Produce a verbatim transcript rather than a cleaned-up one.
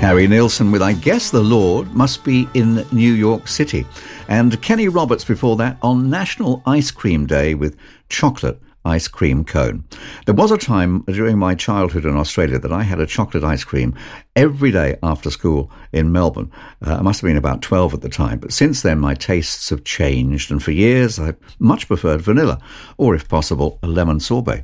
Harry Nilsson with I Guess the Lord Must Be in New York City. And Kenny Roberts before that on National Ice Cream Day with Chocolate Ice Cream Cone. There was a time during my childhood in Australia that I had a chocolate ice cream every day after school in Melbourne. Uh, I must have been about twelve at the time, but since then my tastes have changed, and for years I've much preferred vanilla, or if possible, a lemon sorbet.